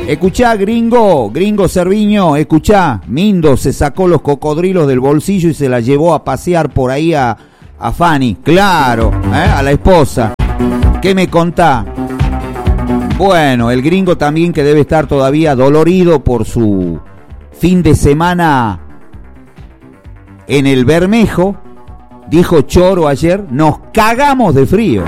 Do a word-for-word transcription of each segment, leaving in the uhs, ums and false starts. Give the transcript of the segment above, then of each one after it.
Escuchá, gringo, gringo Cerviño, escuchá, Mindo se sacó los cocodrilos del bolsillo y se la llevó a pasear por ahí a, a Fanny, claro, ¿eh? A la esposa. ¿Qué me contá? Bueno, el gringo también, que debe estar todavía dolorido por su fin de semana en el Bermejo, dijo Choro ayer, nos cagamos de frío.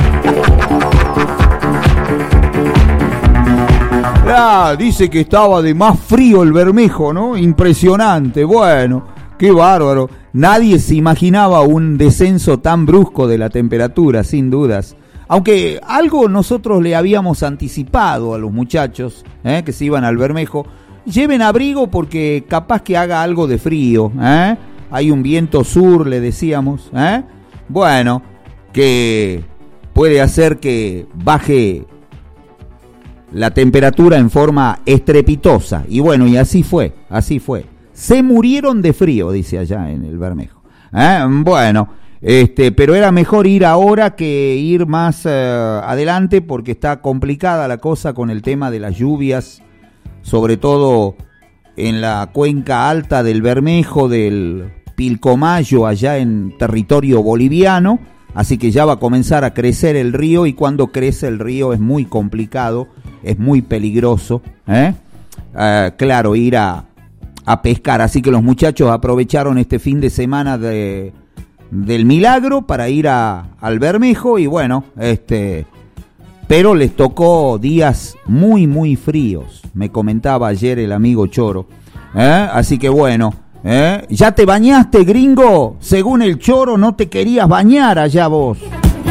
Ah, dice que estaba de más frío el Bermejo, ¿no? Impresionante, bueno, qué bárbaro. Nadie se imaginaba un descenso tan brusco de la temperatura, sin dudas. Aunque algo nosotros le habíamos anticipado a los muchachos, ¿eh? Que se iban al Bermejo. Lleven abrigo porque capaz que haga algo de frío, ¿eh? Hay un viento sur, le decíamos, ¿eh? Bueno, que puede hacer que baje la temperatura en forma estrepitosa. Y bueno, y así fue, así fue. Se murieron de frío, dice allá en el Bermejo. ¿Eh? Bueno, este, pero era mejor ir ahora que ir más eh, adelante, porque está complicada la cosa con el tema de las lluvias, sobre todo en la cuenca alta del Bermejo, del Pilcomayo, allá en territorio boliviano. Así que ya va a comenzar a crecer el río, y cuando crece el río es muy complicado, es muy peligroso, ¿eh? Uh, claro, ir a, a pescar. Así que los muchachos aprovecharon este fin de semana de, del milagro para ir a, al Bermejo, y bueno, este, pero les tocó días muy, muy fríos, me comentaba ayer el amigo Choro, ¿eh? Así que bueno, ¿eh? ¿Ya te bañaste, gringo? Según el Choro, no te querías bañar allá vos.